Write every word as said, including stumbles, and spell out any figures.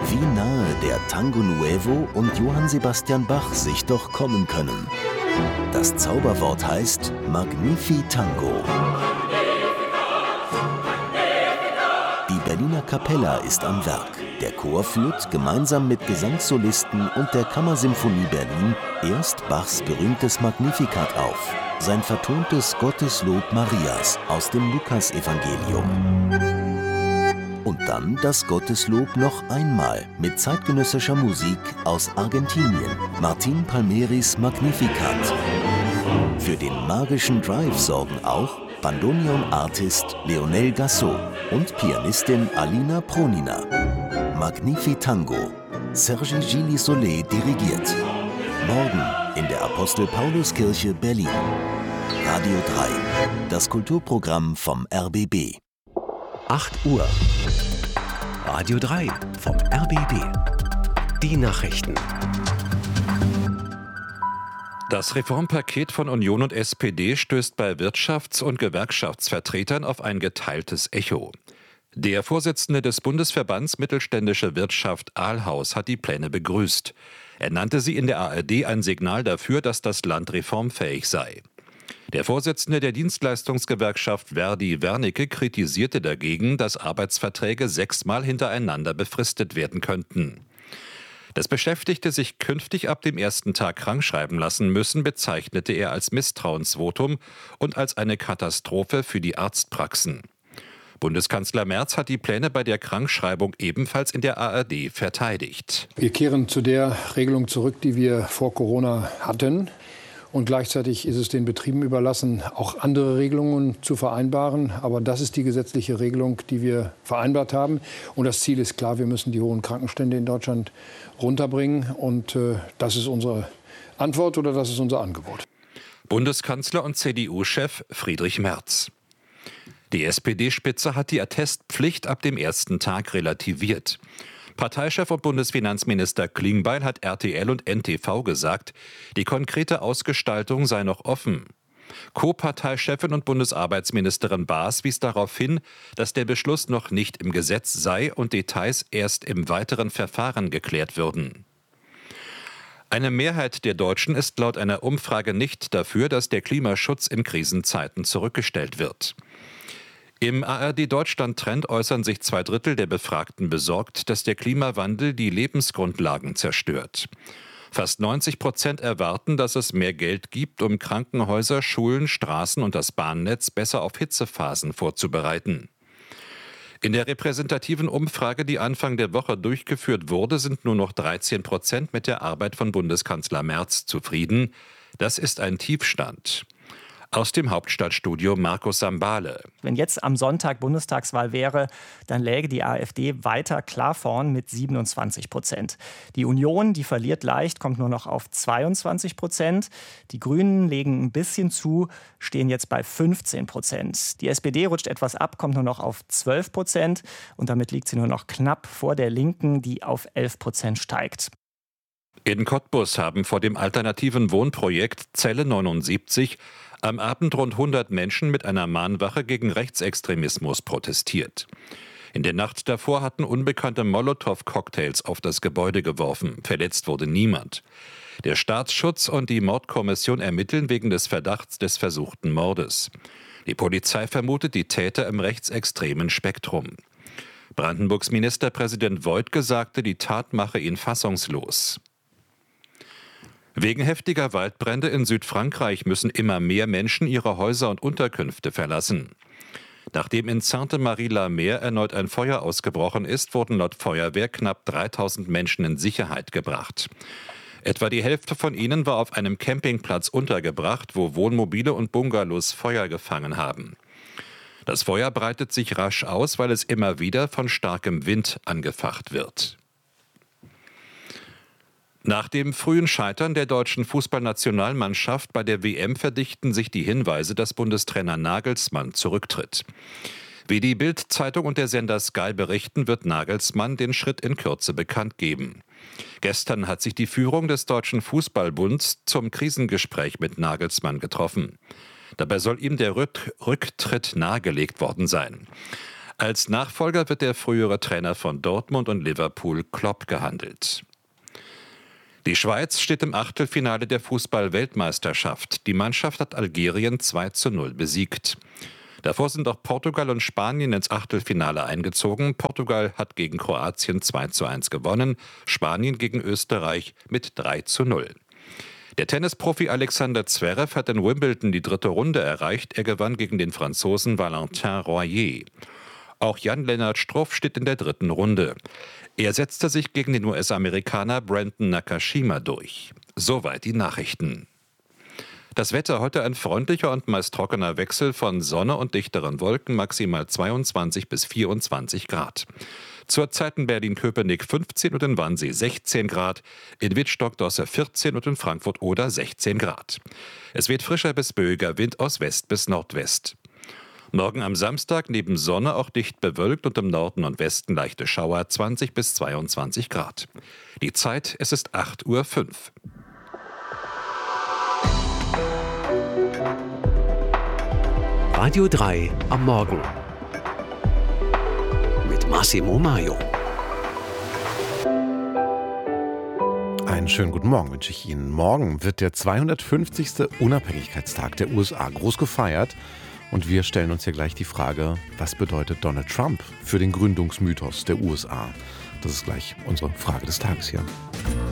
Wie nahe der Tango Nuevo und Johann Sebastian Bach sich doch kommen können. Das Zauberwort heißt Magnifitango. Die Berliner Capella ist am Werk. Der Chor führt gemeinsam mit Gesangssolisten und der Kammersymphonie Berlin erst Bachs berühmtes Magnificat auf, sein vertontes Gotteslob Marias aus dem Lukasevangelium. Und dann das Gotteslob noch einmal mit zeitgenössischer Musik aus Argentinien, Martin Palmeris Magnificat. Für den magischen Drive sorgen auch Bandoneon-Artist Leonel Gassot und Pianistin Alina Pronina. Magnifitango. Sergi Gilly-Solé dirigiert. Morgen in der Apostel-Paulus-Kirche Berlin. Radio drei. Das Kulturprogramm vom R B B. acht Uhr. Radio drei vom R B B. Die Nachrichten. Das Reformpaket von Union und S P D stößt bei Wirtschafts- und Gewerkschaftsvertretern auf ein geteiltes Echo. Der Vorsitzende des Bundesverbands Mittelständische Wirtschaft Ahlhaus hat die Pläne begrüßt. Er nannte sie in der A R D ein Signal dafür, dass das Land reformfähig sei. Der Vorsitzende der Dienstleistungsgewerkschaft Verdi Wernicke kritisierte dagegen, dass Arbeitsverträge sechsmal hintereinander befristet werden könnten. Dass Beschäftigte sich künftig ab dem ersten Tag krankschreiben lassen müssen, bezeichnete er als Misstrauensvotum und als eine Katastrophe für die Arztpraxen. Bundeskanzler Merz hat die Pläne bei der Krankschreibung ebenfalls in der A R D verteidigt. Wir kehren zu der Regelung zurück, die wir vor Corona hatten. Und gleichzeitig ist es den Betrieben überlassen, auch andere Regelungen zu vereinbaren. Aber das ist die gesetzliche Regelung, die wir vereinbart haben. Und das Ziel ist klar, wir müssen die hohen Krankenstände in Deutschland runterbringen. Und äh, das ist unsere Antwort oder das ist unser Angebot. Bundeskanzler und C D U-Chef Friedrich Merz. Die S P D-Spitze hat die Attestpflicht ab dem ersten Tag relativiert. Parteichef und Bundesfinanzminister Klingbeil hat R T L und N T V gesagt, die konkrete Ausgestaltung sei noch offen. Co-Parteichefin und Bundesarbeitsministerin Baas wies darauf hin, dass der Beschluss noch nicht im Gesetz sei und Details erst im weiteren Verfahren geklärt würden. Eine Mehrheit der Deutschen ist laut einer Umfrage nicht dafür, dass der Klimaschutz in Krisenzeiten zurückgestellt wird. Im A R D-Deutschland-Trend äußern sich zwei Drittel der Befragten besorgt, dass der Klimawandel die Lebensgrundlagen zerstört. Fast neunzig Prozent erwarten, dass es mehr Geld gibt, um Krankenhäuser, Schulen, Straßen und das Bahnnetz besser auf Hitzephasen vorzubereiten. In der repräsentativen Umfrage, die Anfang der Woche durchgeführt wurde, sind nur noch dreizehn Prozent mit der Arbeit von Bundeskanzler Merz zufrieden. Das ist ein Tiefstand. Aus dem Hauptstadtstudio Markus Sambale. Wenn jetzt am Sonntag Bundestagswahl wäre, dann läge die AfD weiter klar vorn mit siebenundzwanzig Prozent. Die Union, die verliert leicht, kommt nur noch auf zweiundzwanzig Prozent. Die Grünen legen ein bisschen zu, stehen jetzt bei fünfzehn Prozent. Die S P D rutscht etwas ab, kommt nur noch auf zwölf Prozent. Und damit liegt sie nur noch knapp vor der Linken, die auf elf Prozent steigt. In Cottbus haben vor dem alternativen Wohnprojekt Zelle neunundsiebzig am Abend rund hundert Menschen mit einer Mahnwache gegen Rechtsextremismus protestiert. In der Nacht davor hatten Unbekannte Molotow-Cocktails auf das Gebäude geworfen. Verletzt wurde niemand. Der Staatsschutz und die Mordkommission ermitteln wegen des Verdachts des versuchten Mordes. Die Polizei vermutet die Täter im rechtsextremen Spektrum. Brandenburgs Ministerpräsident Woidke sagte, die Tat mache ihn fassungslos. Wegen heftiger Waldbrände in Südfrankreich müssen immer mehr Menschen ihre Häuser und Unterkünfte verlassen. Nachdem in Sainte-Marie-la-Mer erneut ein Feuer ausgebrochen ist, wurden laut Feuerwehr knapp dreitausend Menschen in Sicherheit gebracht. Etwa die Hälfte von ihnen war auf einem Campingplatz untergebracht, wo Wohnmobile und Bungalows Feuer gefangen haben. Das Feuer breitet sich rasch aus, weil es immer wieder von starkem Wind angefacht wird. Nach dem frühen Scheitern der deutschen Fußballnationalmannschaft bei der W M verdichten sich die Hinweise, dass Bundestrainer Nagelsmann zurücktritt. Wie die Bild-Zeitung und der Sender Sky berichten, wird Nagelsmann den Schritt in Kürze bekannt geben. Gestern hat sich die Führung des Deutschen Fußballbunds zum Krisengespräch mit Nagelsmann getroffen. Dabei soll ihm der Rück- Rücktritt nahegelegt worden sein. Als Nachfolger wird der frühere Trainer von Dortmund und Liverpool Klopp gehandelt. Die Schweiz steht im Achtelfinale der Fußball-Weltmeisterschaft. Die Mannschaft hat Algerien zwei zu null besiegt. Davor sind auch Portugal und Spanien ins Achtelfinale eingezogen. Portugal hat gegen Kroatien zwei zu eins gewonnen, Spanien gegen Österreich mit drei zu null. Der Tennisprofi Alexander Zverev hat in Wimbledon die dritte Runde erreicht. Er gewann gegen den Franzosen Valentin Royer. Auch Jan-Lennart Struff steht in der dritten Runde. Er setzte sich gegen den U S-Amerikaner Brandon Nakashima durch. Soweit die Nachrichten. Das Wetter: heute ein freundlicher und meist trockener Wechsel von Sonne und dichteren Wolken, maximal zweiundzwanzig bis vierundzwanzig Grad. Zurzeit in Berlin-Köpenick fünfzehn und in Wannsee sechzehn Grad, in Wittstock-Dosse vierzehn und in Frankfurt-Oder sechzehn Grad. Es weht frischer bis böiger Wind aus West bis Nordwest. Morgen am Samstag neben Sonne auch dicht bewölkt und im Norden und Westen leichte Schauer, zwanzig bis zweiundzwanzig Grad. Die Zeit: es ist acht Uhr fünf. Radio drei am Morgen mit Massimo Maio. Einen schönen guten Morgen wünsche ich Ihnen. Morgen wird der zweihundertfünfzigste Unabhängigkeitstag der U S A groß gefeiert. Und wir stellen uns hier gleich die Frage, was bedeutet Donald Trump für den Gründungsmythos der U S A? Das ist gleich unsere Frage des Tages hier.